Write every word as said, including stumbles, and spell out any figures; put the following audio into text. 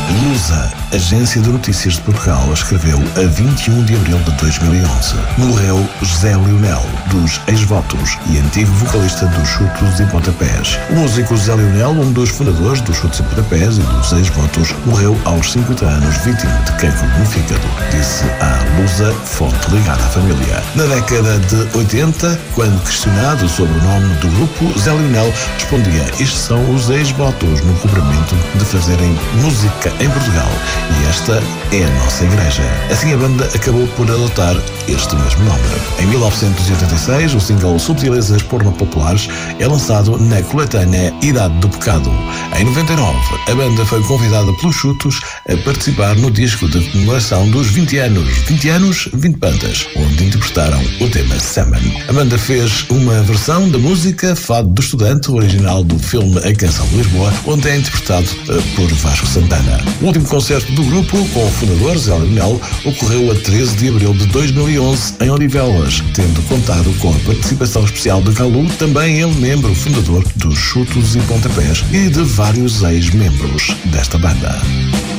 Lusa, agência de notícias de Portugal, escreveu a vinte e um de abril de dois mil e onze. Morreu José Lionel, dos Ex-Votos e antigo vocalista dos Chutos e Pontapés. O músico José Lionel, um dos fundadores dos Chutos e Pontapés e dos Ex-Votos, morreu aos cinquenta anos, vítima de cancro no fígado, disse a Lusa, fonte ligada à família. Na década de oitenta, quando questionado sobre o nome do grupo, José Lionel respondia: estes são os Ex-Votos no cobrimento de fazerem música em Portugal e esta é a nossa igreja. Assim a banda acabou por adotar este mesmo nome. Em mil novecentos e oitenta e seis, o single Subtilezas Porno-Populares é lançado na coletânea Idade do Pecado. Em noventa e nove, a banda foi convidada pelos Chutos a participar no disco de comemoração dos vinte anos, vinte anos, vinte bandas, onde interpretaram o tema Salmon. A banda fez uma versão da música Fado do Estudante, original do filme A Canção de Lisboa, onde é interpretado uh, por Vasco Santana. O último concerto do grupo, com o fundador José Lionel, ocorreu a treze de abril de dois mil e onze em Odivelas, tendo contado com a participação especial de Calu, também ele membro fundador dos Chutos e Pontapés e de vários ex-membros desta banda.